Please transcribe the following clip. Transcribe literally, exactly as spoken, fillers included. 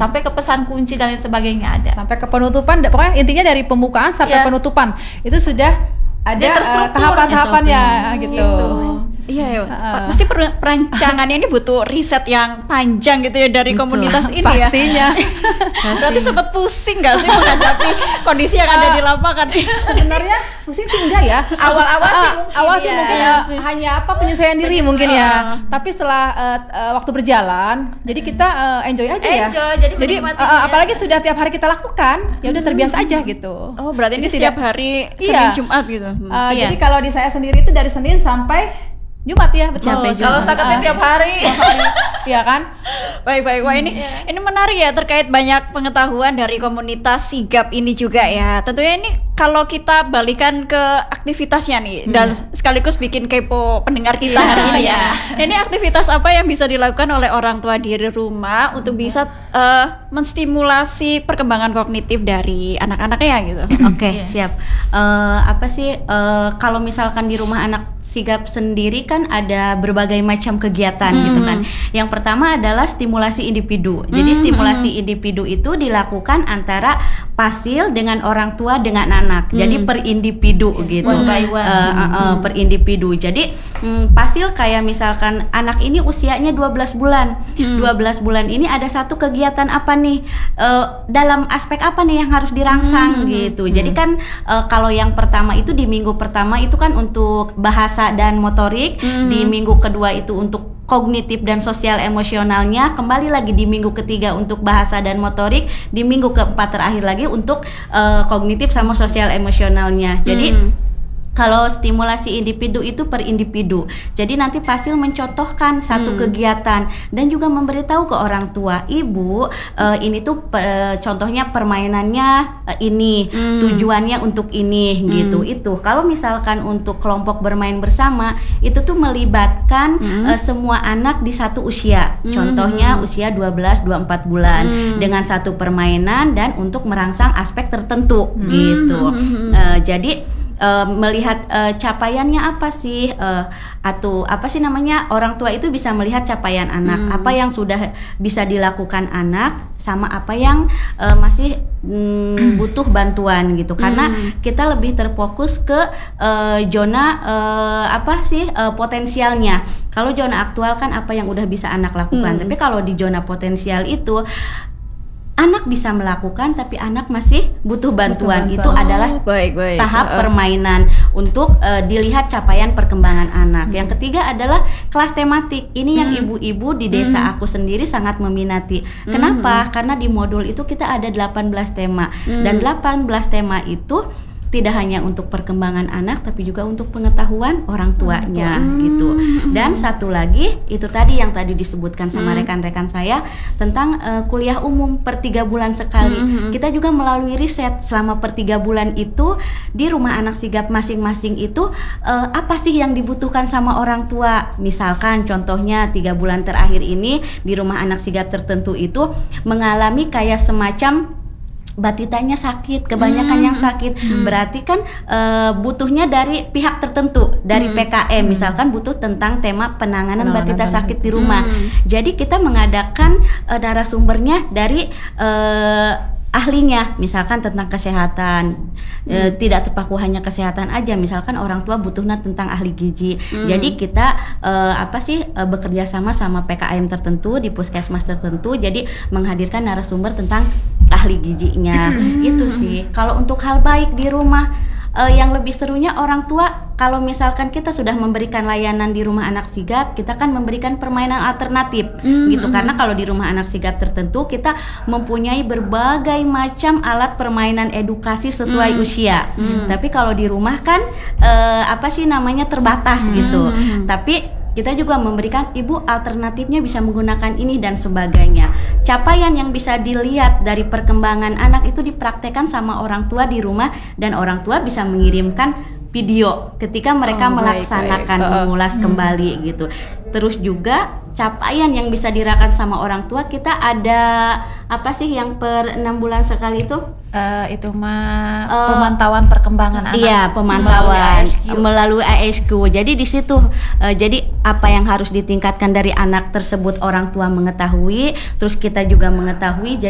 sampai ke pesan kunci dan lain sebagainya ada. Sampai ke penutupan, pokoknya intinya dari pembukaan sampai Ya. penutupan itu sudah ada Dia terstruktur, uh, tahapan-tahapannya gitu. gitu. Iya, ya. Uh. Pasti per- perancangannya ini butuh riset yang panjang gitu ya dari Betul. komunitas ini Pastinya. ya. Berarti sempat pusing nggak sih menghadapi kondisi yang ada di lapangan? Sebenarnya pusing sih enggak ya. Awal-awal sih Ah, mungkin awal sih ya. mungkin Iya ya, sih. hanya apa penyesuaian diri Penyesuaian. mungkin ya. Tapi setelah uh, uh, waktu berjalan, jadi kita uh, enjoy aja ya. Enjoy, jadi menikmati uh, uh, dia. apalagi sudah tiap hari kita lakukan, ya udah terbiasa aja gitu. Oh, berarti ini Jadi setiap tidak- hari Iya. Senin Jumat gitu. Hmm. Uh, Iya. Jadi kalau di saya sendiri itu dari Senin sampai Jumat ya, betul. Sampai Kalau Jumat. sakitnya Ah. tiap hari. Iya kan? Baik baik wah ini ini menarik ya terkait banyak pengetahuan dari komunitas sigap ini juga ya. Tentunya ini kalau kita balikan ke aktivitasnya nih dan sekaligus bikin kepo pendengar kita hari ini ya. Ini aktivitas apa yang bisa dilakukan oleh orang tua di rumah untuk bisa eh, menstimulasi perkembangan kognitif dari anak-anaknya gitu. Oke, siap. Eh, apa sih eh, kalau misalkan di rumah anak sigap sendiri kan ada berbagai macam kegiatan gitu kan. Yang pertama adalah stimulasi individu. Jadi stimulasi individu itu dilakukan antara pasil dengan orang tua dengan anak. Jadi per individu gitu. One by one. Eh, eh, eh, per individu. Jadi mm, pasil kayak misalkan anak ini usianya dua belas bulan. dua belas bulan ini ada satu kegiatan apa nih? Eh, dalam aspek apa nih yang harus dirangsang gitu. Jadi kan eh, kalau yang pertama itu di minggu pertama itu kan untuk bahasa dan motorik, di minggu kedua itu untuk kognitif dan sosial emosionalnya, kembali lagi di minggu ketiga untuk bahasa dan motorik, di minggu keempat terakhir lagi untuk eh, kognitif sama sosial emosionalnya. Jadi kalau stimulasi individu itu per individu. Jadi nanti pasil mencontohkan satu kegiatan dan juga memberitahu ke orang tua, ibu eh, ini tuh eh, contohnya permainannya eh, ini, tujuannya untuk ini gitu. Itu kalau misalkan untuk kelompok bermain bersama itu tuh melibatkan eh, semua anak di satu usia. Contohnya usia dua belas dua puluh empat bulan dengan satu permainan dan untuk merangsang aspek tertentu gitu. Eh, jadi Uh, melihat uh, capaiannya apa sih uh, atau apa sih namanya, orang tua itu bisa melihat capaian anak, apa yang sudah bisa dilakukan anak sama apa yang uh, masih mm, butuh bantuan gitu, karena kita lebih terfokus ke uh, zona uh, apa sih uh, potensialnya. Kalau zona aktual kan apa yang udah bisa anak lakukan, tapi kalau di zona potensial itu anak bisa melakukan tapi anak masih butuh bantuan. bantuan. Itu adalah Baik baik. tahap permainan untuk uh, dilihat capaian perkembangan anak. Yang ketiga adalah kelas tematik. Ini yang ibu-ibu di desa aku sendiri sangat meminati. Kenapa? Karena di modul itu kita ada delapan belas tema. Dan delapan belas tema itu tidak hanya untuk perkembangan anak tapi juga untuk pengetahuan orang tuanya gitu. Dan satu lagi itu tadi yang tadi disebutkan sama rekan-rekan saya tentang uh, kuliah umum per tiga bulan sekali. Kita juga melalui riset selama per tiga bulan itu di rumah anak sigap masing-masing itu uh, apa sih yang dibutuhkan sama orang tua. Misalkan contohnya tiga bulan terakhir ini di rumah anak sigap tertentu itu mengalami kayak semacam batitanya sakit, kebanyakan yang sakit, berarti kan e, butuhnya dari pihak tertentu, dari P K M misalkan butuh tentang tema penanganan, Penanganan batita batita. sakit di rumah. Jadi kita mengadakan e, narasumbernya dari e, ahlinya, misalkan tentang kesehatan, e, tidak terpaku hanya kesehatan aja, misalkan orang tua butuhnya tentang ahli gizi. Jadi kita e, apa sih e, bekerja sama sama P K M tertentu di puskesmas tertentu, jadi menghadirkan narasumber tentang ahli gizinya. Itu sih. Kalau untuk hal baik di rumah, e, yang lebih serunya orang tua kalau misalkan kita sudah memberikan layanan di rumah anak sigap, kita kan memberikan permainan alternatif gitu, karena kalau di rumah anak sigap tertentu kita mempunyai berbagai macam alat permainan edukasi sesuai usia. Tapi kalau di rumah kan eh, apa sih namanya terbatas gitu. Tapi kita juga memberikan ibu alternatifnya bisa menggunakan ini dan sebagainya. Capaian yang bisa dilihat dari perkembangan anak itu dipraktekkan sama orang tua di rumah dan orang tua bisa mengirimkan video ketika mereka Oh, baik, melaksanakan baik. Uh, mengulas kembali gitu. Terus juga capaian yang bisa dirasakan sama orang tua, kita ada apa sih yang per enam bulan sekali itu? Eh, itu mah Eh, pemantauan perkembangan anak. Iya, melalui pemantauan A S Q. melalui A S Q. Jadi di situ eh, jadi apa yang harus ditingkatkan dari anak tersebut orang tua mengetahui, terus kita juga mengetahui.